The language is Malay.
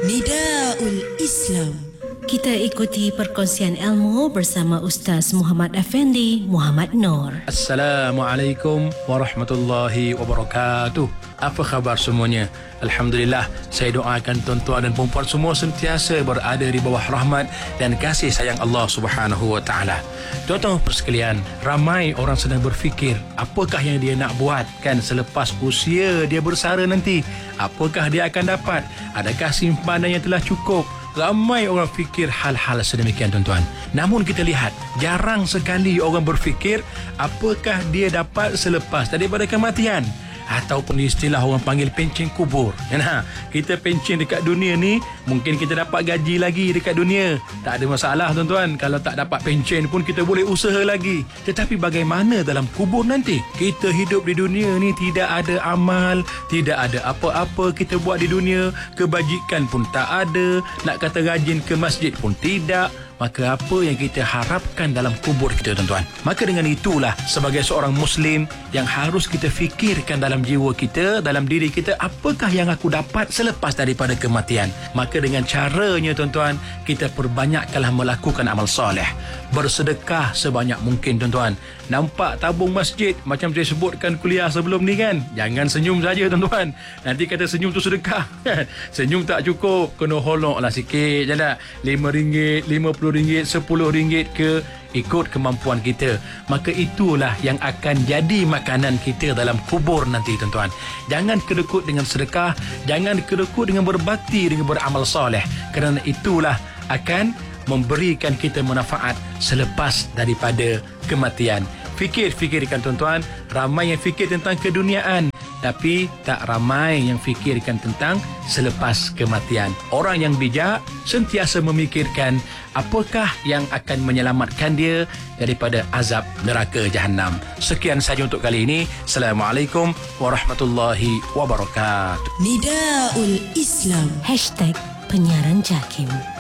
Nidaul Islam. Kita ikuti perkongsian ilmu bersama Ustaz Muhammad Effendi Muhammad Noor. Assalamualaikum warahmatullahi wabarakatuh. Apa khabar semuanya? Alhamdulillah, saya doakan tuan-tuan dan puan-puan semua sentiasa berada di bawah rahmat dan kasih sayang Allah Subhanahu wa taala. Tuan-tuan sekalian, ramai orang sedang berfikir apakah yang dia nak buat kan selepas usia dia bersara nanti. Apakah dia akan dapat? Adakah simpanan yang telah cukup? Ramai orang fikir hal-hal sedemikian tuan-tuan. Namun kita lihat, jarang sekali orang berfikir apakah dia dapat selepas daripada kematian. Ataupun istilah orang panggil pencen kubur. Kita pencen dekat dunia ni, mungkin kita dapat gaji lagi dekat dunia. Tak ada masalah tuan-tuan. Kalau tak dapat pencen pun kita boleh usaha lagi. Tetapi bagaimana dalam kubur nanti? Kita hidup di dunia ni tidak ada amal, tidak ada apa-apa kita buat di dunia. Kebajikan pun tak ada. Nak kata rajin ke masjid pun tidak. Maka apa yang kita harapkan dalam kubur kita tuan-tuan? Maka dengan itulah sebagai seorang Muslim yang harus kita fikirkan dalam jiwa kita, dalam diri kita, apakah yang aku dapat selepas daripada kematian? Maka dengan caranya tuan-tuan, kita perbanyakkanlah melakukan amal soleh. Bersedekah sebanyak mungkin tuan-tuan. Nampak tabung masjid macam saya sebutkan kuliah sebelum ni kan? Jangan senyum saja tuan-tuan. Nanti kata senyum tu sedekah kan? Senyum tak cukup, kena holoklah sikit je lah. RM5, RM50, RM10 ke, ikut kemampuan kita. Maka itulah yang akan jadi makanan kita dalam kubur nanti tuan-tuan. Jangan kedekut dengan sedekah, jangan kedekut dengan berbakti, dengan beramal soleh. Kerana itulah akan memberikan kita manfaat selepas daripada kematian. Fikirkan tuan-tuan, ramai yang fikir tentang keduniaan, tapi tak ramai yang fikirkan tentang selepas kematian. Orang yang bijak sentiasa memikirkan apakah yang akan menyelamatkan dia daripada azab neraka Jahannam. Sekian saja untuk kali ini. Assalamualaikum warahmatullahi wabarakatuh. Nidaul Islam. #penyiaran JAKIM.